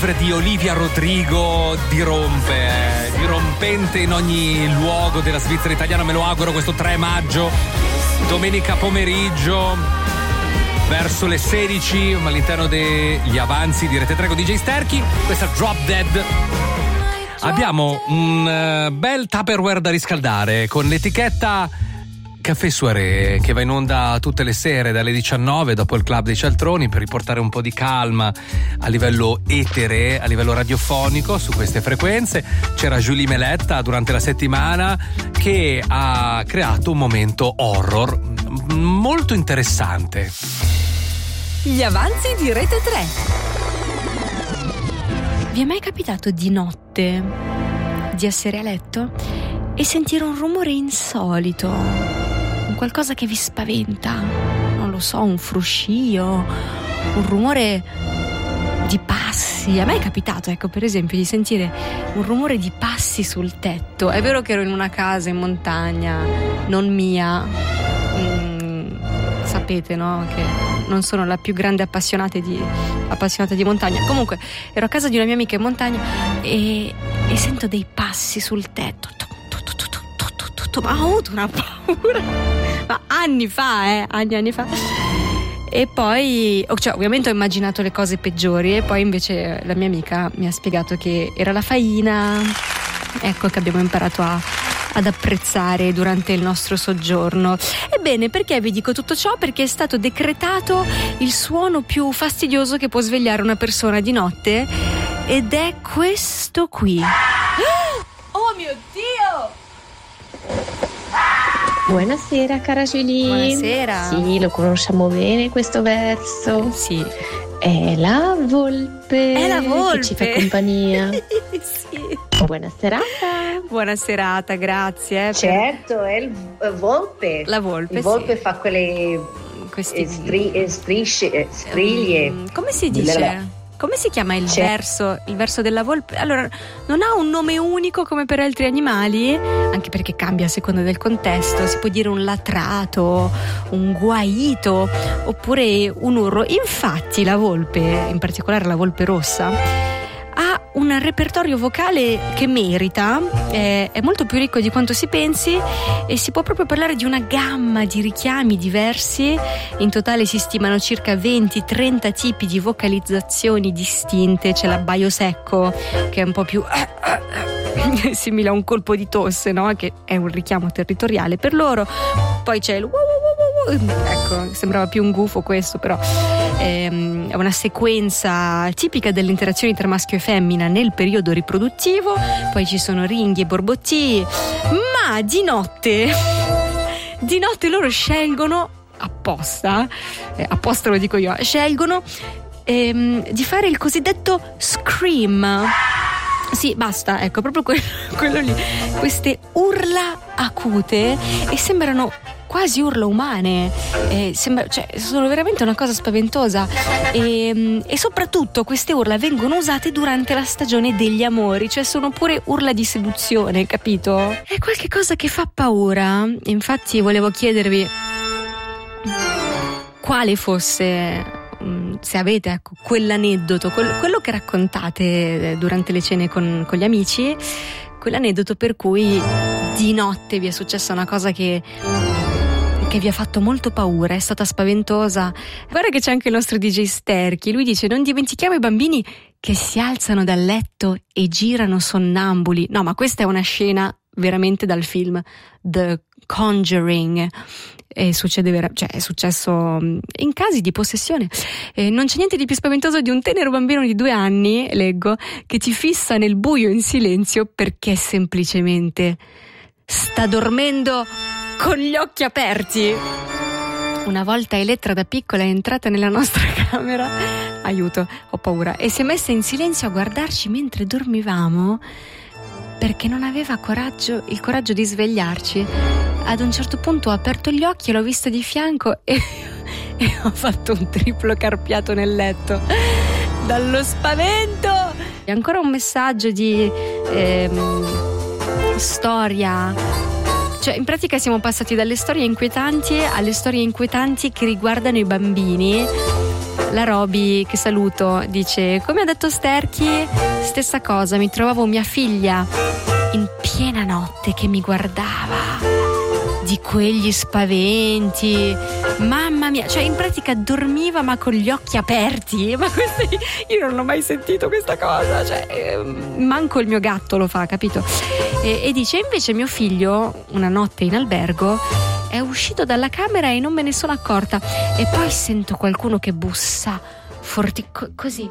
Di Olivia Rodrigo dirompente in ogni luogo della Svizzera italiana. Me lo auguro questo 3 maggio, domenica pomeriggio verso le 16 all'interno degli avanzi di Rete 3 con DJ Sterchi. Questa Drop Dead. Abbiamo un bel Tupperware da riscaldare con l'etichetta Café Soirée, che va in onda tutte le sere dalle 19 dopo il Club dei Cialtroni, per riportare un po' di calma a livello etere, a livello radiofonico su queste frequenze. C'era Julie Meletta durante la settimana che ha creato un momento horror molto interessante. Gli avanzi di Rete 3. Vi è mai capitato di notte di essere a letto e sentire un rumore insolito, un qualcosa che vi spaventa? Non lo so, un fruscio, un rumore di passi. A me è capitato, ecco, per esempio, di sentire un rumore di passi sul tetto. È vero che ero in una casa in montagna, non mia. Sapete, no? Che non sono la più grande appassionata di montagna. Comunque, ero a casa di una mia amica in montagna e sento dei passi sul tetto. Ma ho avuto una paura. Ma anni fa. E poi, cioè, ovviamente ho immaginato le cose peggiori, e poi invece la mia amica mi ha spiegato che era la faina. Ecco che abbiamo imparato ad apprezzare durante il nostro soggiorno. Ebbene, perché vi dico tutto ciò? Perché è stato decretato il suono più fastidioso che può svegliare una persona di notte, ed è questo qui. Oh mio Dio! Buonasera cara Julie. Buonasera. Sì, lo conosciamo bene questo verso. Sì. È la volpe. È la volpe che ci fa compagnia. Sì. Buona serata. Buona serata, grazie. Certo, è il volpe. La volpe. Il volpe sì. fa quelle strisce, striglie. Come si dice? Come si chiama il verso della volpe? Allora, non ha un nome unico come per altri animali, anche perché cambia a seconda del contesto. Si può dire un latrato, un guaito, oppure un urlo. Infatti la volpe, in particolare la volpe rossa, ha un repertorio vocale che merita, è molto più ricco di quanto si pensi, e si può proprio parlare di una gamma di richiami diversi. In totale si stimano circa 20-30 tipi di vocalizzazioni distinte. C'è l'abbaio secco, che è un po' più simile a un colpo di tosse, no? Che è un richiamo territoriale per loro. Poi c'è il ecco, sembrava più un gufo questo, però è una sequenza tipica delle interazioni tra maschio e femmina nel periodo riproduttivo. Poi ci sono ringhi e borbotti, ma di notte loro scelgono apposta lo dico io, scelgono di fare il cosiddetto scream. Sì, basta, ecco, proprio quello lì. Queste urla acute, e sembrano quasi urla umane, sono veramente una cosa spaventosa, e soprattutto queste urla vengono usate durante la stagione degli amori, cioè sono pure urla di seduzione, capito? È qualche cosa che fa paura. Infatti volevo chiedervi quale fosse, se avete, ecco, quell'aneddoto, quello che raccontate durante le cene con gli amici, quell'aneddoto per cui di notte vi è successa una cosa che vi ha fatto molto paura, è stata spaventosa. Guarda che c'è anche il nostro DJ Sterchi, lui dice: non dimentichiamo i bambini che si alzano dal letto e girano sonnambuli. No, ma questa è una scena veramente dal film The Conjuring. E succede è successo in casi di possessione. Non c'è niente di più spaventoso di un tenero bambino di 2 anni, leggo, che ti fissa nel buio in silenzio perché semplicemente sta dormendo con gli occhi aperti. Una volta Elettra da piccola è entrata nella nostra camera, aiuto, ho paura, e si è messa in silenzio a guardarci mentre dormivamo, perché non aveva il coraggio di svegliarci. Ad un certo punto ho aperto gli occhi e l'ho vista di fianco e ho fatto un triplo carpiato nel letto dallo spavento. E ancora un messaggio di storia. Cioè, in pratica siamo passati dalle storie inquietanti alle storie inquietanti che riguardano i bambini. La Roby, che saluto, dice: come ha detto Sterchi, stessa cosa, mi trovavo mia figlia in piena notte che mi guardava. Di quegli spaventi, mamma mia, cioè in pratica dormiva ma con gli occhi aperti. Ma io non ho mai sentito questa cosa, cioè manco il mio gatto lo fa, capito? E dice: invece mio figlio una notte in albergo è uscito dalla camera e non me ne sono accorta, e poi sento qualcuno che bussa forti così.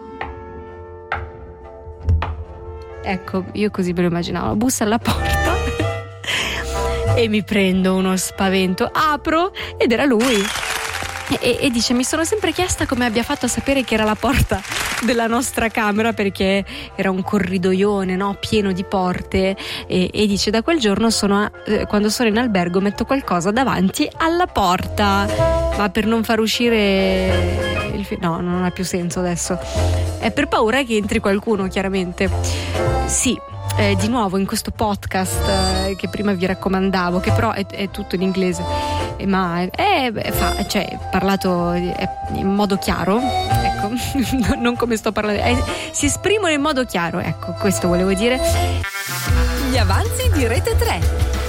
Ecco, io così me lo immaginavo, bussa alla porta e mi prendo uno spavento, apro ed era lui. E dice: mi sono sempre chiesta come abbia fatto a sapere che era la porta della nostra camera, perché era un corridoione, no? Pieno di porte, e dice: da quel giorno quando sono in albergo metto qualcosa davanti alla porta, ma per non far uscire no, non ha più senso adesso, è per paura che entri qualcuno, chiaramente. Sì. Di nuovo in questo podcast che prima vi raccomandavo, che però è tutto in inglese, ma cioè parlato in modo chiaro, ecco, non come sto parlando, si esprimono in modo chiaro, ecco, questo volevo dire. Gli avanzi di Rete 3.